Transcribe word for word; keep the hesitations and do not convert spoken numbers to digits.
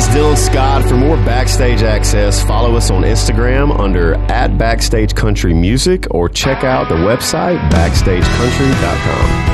is Dylan Scott. For more Backstage access, follow us on Instagram under at Backstage Country Music or check out the website backstage country dot com.